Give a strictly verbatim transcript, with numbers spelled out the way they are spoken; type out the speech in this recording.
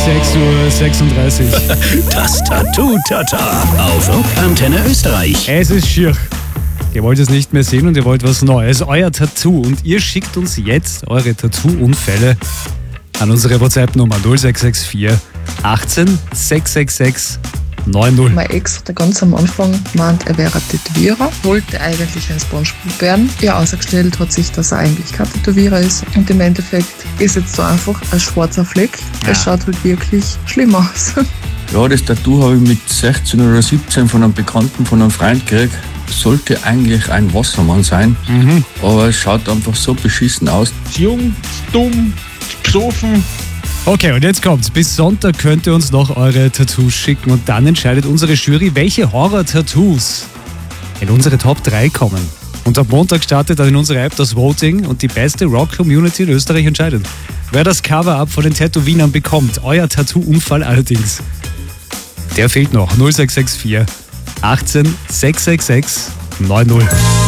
sechs Uhr sechsunddreißig. Das Tattoo-Tata auf Rockantenne Österreich. Es ist schier. Ihr wollt es nicht mehr sehen und ihr wollt was Neues. Euer Tattoo. Und ihr schickt uns jetzt eure Tattoo-Unfälle an unsere WhatsApp-Nummer null sechs sechs vier achtzehn sechs sechs sechs neun null. Mein Ex hat ganz am Anfang gemeint, er wäre Tätowierer, wollte eigentlich ein Spongebob werden. Ja, ausgestellt hat sich, dass er eigentlich kein Tätowierer ist. Und im Endeffekt ist jetzt so einfach ein schwarzer Fleck. Ja. Es schaut halt wirklich schlimm aus. Ja, das Tattoo habe ich mit sechzehn oder siebzehn von einem Bekannten, von einem Freund gekriegt. Sollte eigentlich ein Wassermann sein, Mhm. aber es schaut einfach so beschissen aus. Jung, dumm, besoffen. Okay, und jetzt kommt's. Bis Sonntag könnt ihr uns noch eure Tattoos schicken und dann entscheidet unsere Jury, welche Horror-Tattoos in unsere Top drei kommen. Und ab Montag startet dann in unserer App das Voting und die beste Rock-Community in Österreich entscheidet, wer das Cover-Up von den Tätowinern bekommt. Euer Tattoo-Unfall allerdings, der fehlt noch. null sechs sechs vier achtzehn sechs sechs sechs neun null.